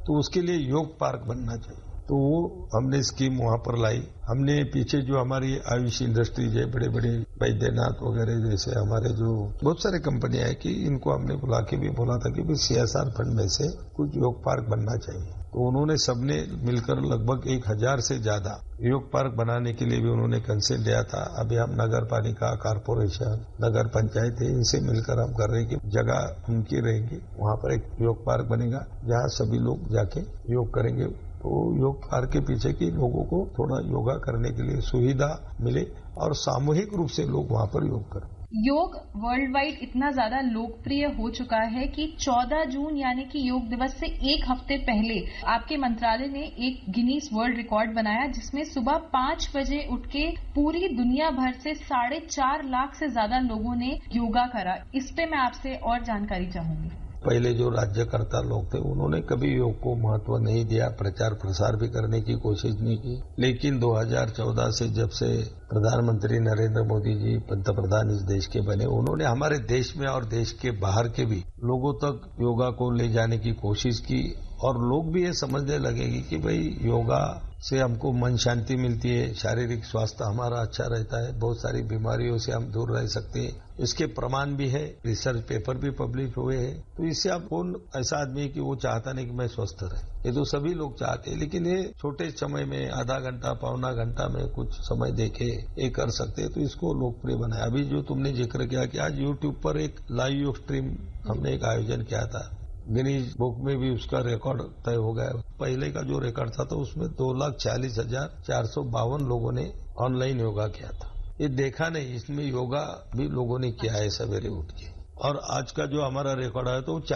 तो उसके लिए योग पार्क बनना चाहिए। तो वो हमने स्कीम वहां पर लाई। हमने पीछे जो हमारी आयुष इंडस्ट्रीज है, बड़े बड़े बैद्यनाथ वगैरह जैसे हमारे जो बहुत सारे कंपनियां है कि इनको हमने बुला के भी बोला था कि भाई CSR फंड में से कुछ योग पार्क बनना चाहिए। तो उन्होंने सबने मिलकर लगभग 1000 से ज्यादा योग पार्क बनाने के लिए भी उन्होंने कंसेंट दिया था। अभी हम नगर पालिका, कारपोरेशन, नगर पंचायत है, इनसे मिलकर हम कर रहे हैं कि जगह उनकी रहेगी, वहां पर एक योग पार्क बनेगा जहां सभी लोग जाके योग करेंगे। तो योग पार्क के पीछे की लोगों को थोड़ा योगा करने के लिए सुविधा मिले और सामूहिक रूप से लोग वहां पर योग करें। योग वर्ल्ड वाइड इतना ज्यादा लोकप्रिय हो चुका है कि 14 जून यानी कि योग दिवस से एक हफ्ते पहले आपके मंत्रालय ने एक गिनीज वर्ल्ड रिकॉर्ड बनाया, जिसमें सुबह 5 बजे उठ के पूरी दुनिया भर से 4.5 लाख से ज्यादा लोगों ने योगा करा। इस पे मैं आपसे और जानकारी चाहूंगी। पहले जो राज्यकर्ता लोग थे उन्होंने कभी योग को महत्व नहीं दिया, प्रचार प्रसार भी करने की कोशिश नहीं की। लेकिन 2014 से जब से प्रधानमंत्री नरेंद्र मोदी जी पंतप्रधान इस देश के बने, उन्होंने हमारे देश में और देश के बाहर के भी लोगों तक योगा को ले जाने की कोशिश की और लोग भी ये समझने लगेगी कि भाई योगा से हमको मन शांति मिलती है, शारीरिक स्वास्थ्य हमारा अच्छा रहता है, बहुत सारी बीमारियों से हम दूर रह सकते हैं। इसके प्रमाण भी है, रिसर्च पेपर भी पब्लिश हुए हैं। तो इससे आप कौन ऐसा आदमी है कि वो चाहता नहीं कि मैं स्वस्थ रहे, ये तो सभी लोग चाहते हैं। लेकिन ये छोटे समय में आधा घंटा पौना घंटा में कुछ समय देके ये कर सकते हैं, तो इसको लोकप्रिय बनाया। अभी जो तुमने जिक्र किया कि आज यूट्यूब पर एक लाइव योग स्ट्रीम हमने एक आयोजन किया था, गिनीज बुक में भी उसका रिकॉर्ड तय हो गया। पहले का जो रिकॉर्ड था तो उसमें 2,46,452 लोगों ने ऑनलाइन योगा किया था। ये देखा नहीं, इसमें योगा भी लोगों ने किया है सवेरे उठ के। और आज का जो हमारा रिकॉर्ड है तो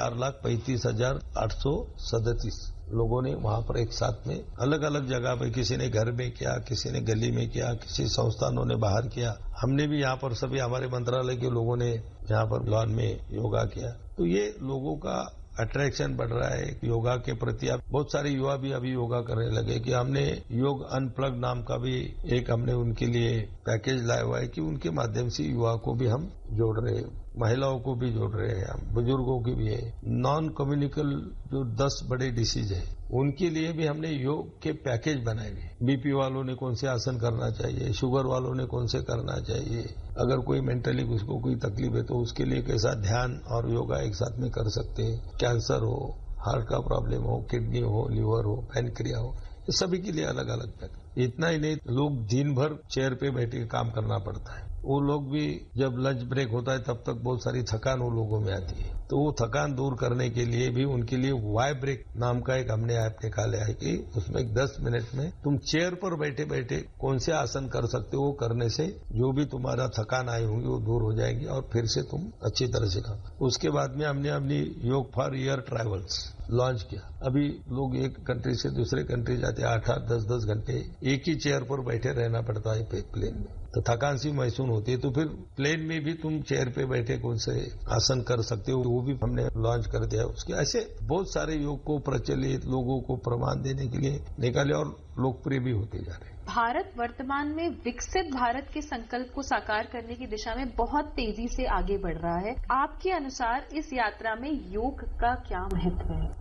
4,35,837 लोगों ने वहां पर एक साथ में अलग अलग जगह पे, किसी ने घर में किया, किसी ने गली में किया, किसी संस्थानों ने बाहर किया। हमने भी यहाँ पर सभी हमारे मंत्रालय के लोगों ने यहाँ पर लॉन में योगा किया। तो ये लोगों का अट्रैक्शन बढ़ रहा है योगा के प्रति। अब बहुत सारे युवा भी अभी योगा करने लगे कि हमने योग अनप्लग नाम का भी एक हमने उनके लिए पैकेज लाया हुआ है कि उनके माध्यम से युवा को भी हम जोड़ रहे हैं, महिलाओं को भी जोड़ रहे हैं, हम बुजुर्गों की भी है। नॉन कम्युनिकल जो 10 बड़े डिसीज है उनके लिए भी हमने योग के पैकेज बनाए हुए। बीपी वालों ने कौन से आसन करना चाहिए, शुगर वालों ने कौन से करना चाहिए, अगर कोई मेंटली उसको कोई तकलीफ है तो उसके लिए कैसा ध्यान और योगा एक साथ में कर सकते हैं। कैंसर हो, हार्ट का प्रॉब्लम हो, किडनी हो, लिवर हो, पैनक्रिया हो, ये सभी के लिए अलग अलग पैकेज। इतना ही नहीं, लोग दिन भर चेयर पे बैठे काम करना पड़ता है। वो लोग भी जब लंच ब्रेक होता है तब तक बहुत सारी थकान वो लोगों में आती है। तो वो थकान दूर करने के लिए भी उनके लिए वाई ब्रेक नाम का एक हमने ऐप निकाला है कि उसमें 10 मिनट में तुम चेयर पर बैठे बैठे कौन से आसन कर सकते हो, करने से जो भी तुम्हारा थकान आई होगी वो दूर हो जाएगी और फिर से तुम अच्छी तरह से काम। उसके बाद में हमने अपनी योग फॉर ईयर ट्रैवल्स लॉन्च किया। अभी लोग एक कंट्री से दूसरे कंट्री जाते हैं, 8-8, 10-10 घंटे एक ही चेयर पर बैठे रहना पड़ता है प्लेन में, तो थकान सी महसूस होती है। तो फिर प्लेन में भी तुम चेयर पे बैठे कौन से आसन कर सकते हो, वो भी हमने लॉन्च कर दिया। उसके ऐसे बहुत सारे योग को प्रचलित लोगों को प्रमाण देने के लिए निकाले और लोकप्रिय भी होते जा रहे हैं। भारत वर्तमान में विकसित भारत के संकल्प को साकार करने की दिशा में बहुत तेजी से आगे बढ़ रहा है। आपके अनुसार इस यात्रा में योग का क्या महत्व है?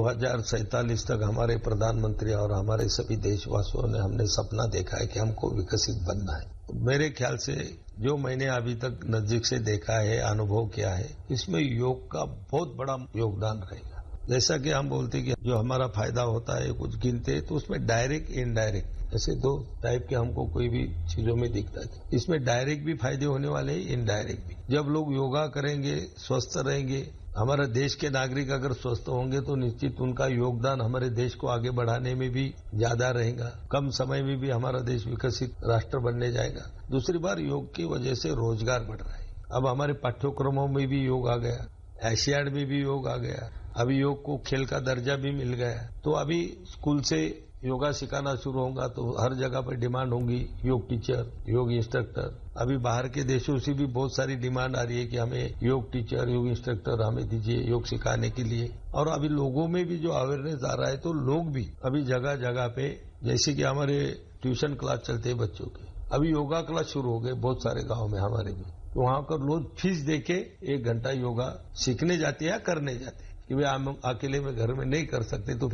2047 तक हमारे प्रधानमंत्री और हमारे सभी देशवासियों ने हमने सपना देखा है कि हमको विकसित बनना है। मेरे ख्याल से जो मैंने अभी तक नजदीक से देखा है, अनुभव किया है, इसमें योग का बहुत बड़ा योगदान रहेगा। जैसा कि हम बोलते हैं कि जो हमारा फायदा होता है कुछ गिनते हैं, तो उसमें डायरेक्ट इनडायरेक्ट ऐसे 2 टाइप के हमको कोई भी चीजों में दिखता है। इसमें डायरेक्ट भी फायदे होने वाले हैं, इनडायरेक्ट भी। जब लोग योगा करेंगे, स्वस्थ रहेंगे, हमारा देश के नागरिक अगर स्वस्थ होंगे तो निश्चित उनका योगदान हमारे देश को आगे बढ़ाने में भी ज्यादा रहेगा। कम समय में भी हमारा देश विकसित राष्ट्र बनने जाएगा। दूसरी बार योग की वजह से रोजगार बढ़ रहा है। अब हमारे पाठ्यक्रमों में भी योग आ गया, एशियाड में भी योग आ गया, अभी योग को खेल का दर्जा भी मिल गया। तो अभी स्कूल से योगा सिखाना शुरू होगा तो हर जगह पर डिमांड होगी योग टीचर, योग इंस्ट्रक्टर। अभी बाहर के देशों से भी बहुत सारी डिमांड आ रही है कि हमें योग टीचर, योग इंस्ट्रक्टर हमें दीजिए योग सिखाने के लिए। और अभी लोगों में भी जो अवेयरनेस आ रहा है तो लोग भी अभी जगह जगह पे, जैसे कि हमारे ट्यूशन क्लास चलते हैं बच्चों के, अभी योगा क्लास शुरू हो गए बहुत सारे गाँव में हमारे भी। तो वहां पर लोग फीस देके 1 घंटा योगा सीखने जाते हैं या करने जाते हैं कि वे हम अकेले में घर में नहीं कर सकते। तो